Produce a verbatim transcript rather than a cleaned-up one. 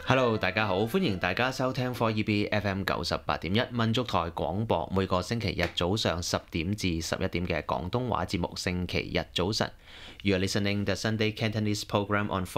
Hello，大家好，歡迎大家收聽 four E B F M 九十八點一民族台廣播，每個星期日早上十點至十一點嘅廣東話節目。星期日早晨，You are listening the Sunday Cantonese program on